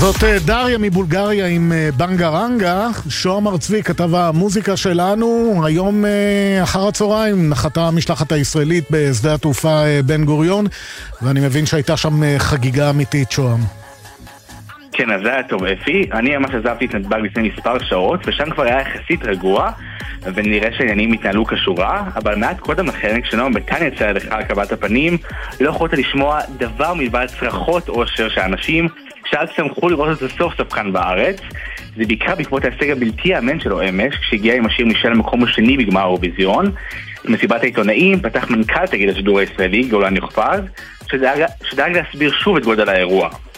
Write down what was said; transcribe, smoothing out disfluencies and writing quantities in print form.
זאת דריה מבולגריה עם בנגרנגה. שוהם ארצבי כתב המוזיקה שלנו. היום אחר הצהריים נחתה המשלחת הישראלית בשדה התעופה בן גוריון, ואני מבין שהייתה שם חגיגה אמיתית. שוהם. כן, אז זה היה טוב אפי. אני ממש עזבתי את נתב"ג לפני מספר שעות, ושם כבר היה יחסית רגוע, ונראה שהעניינים התנהלו כשורה, אבל מעט קודם לכן, כשנועם בקן יצא לך על קבלת הפנים, לא יכולת לשמוע דבר מלבד צרחות אושר שאנשים שאז שמחו לראות את זה סוף סוף כאן בארץ. זה בעיקר בעקבות ההישג הבלתי האמן שלו אמש, כשהגיע עם השיר מישל למקום השני בגמר האירוויזיון. במסיבת העיתונאים פתח מנכ"ל תאגיד השידור הישראלי, גולן יוכפז, שדאג להסביר שוב את גודל האירוע.